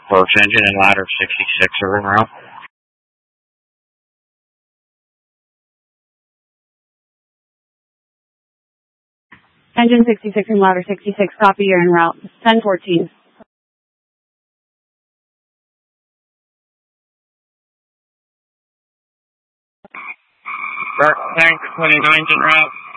First engine and ladder 66 are en route. Engine 66 and ladder 66, copy, you're en route. 1014. Tank 29 en route.